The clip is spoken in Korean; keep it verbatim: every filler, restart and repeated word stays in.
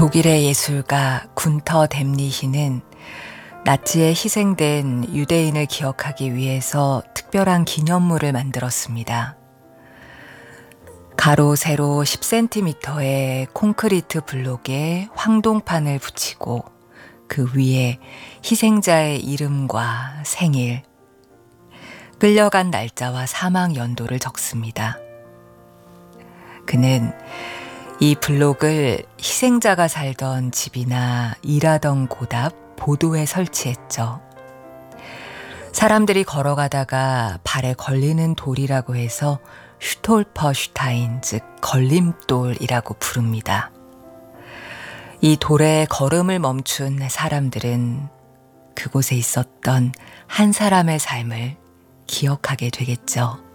독일의 예술가 군터 뎀리히는 나치에 희생된 유대인을 기억하기 위해서 특별한 기념물을 만들었습니다. 가로 세로 십 센티미터의 콘크리트 블록에 황동판을 붙이고 그 위에 희생자의 이름과 생일, 끌려간 날짜와 사망 연도를 적습니다. 그는 이 블록을 희생자가 살던 집이나 일하던 곳 앞 보도에 설치했죠. 사람들이 걸어가다가 발에 걸리는 돌이라고 해서 슈톨퍼슈타인, 즉 걸림돌이라고 부릅니다. 이 돌에 걸음을 멈춘 사람들은 그곳에 있었던 한 사람의 삶을 기억하게 되겠죠.